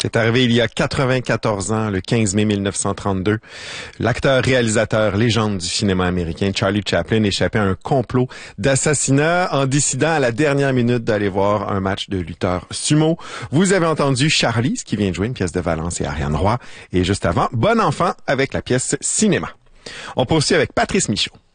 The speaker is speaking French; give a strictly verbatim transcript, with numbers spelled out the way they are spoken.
C'est arrivé il y a quatre-vingt-quatorze ans, le quinze mai mille neuf cent trente-deux. L'acteur-réalisateur, légende du cinéma américain, Charlie Chaplin, échappait à un complot d'assassinat en décidant à la dernière minute d'aller voir un match de lutteurs sumo. Vous avez entendu Charlie, qui vient de jouer une pièce de Valence et Ariane Roy. Et juste avant, Bon enfant avec la pièce Cinéma. On poursuit avec Patrice Michaud.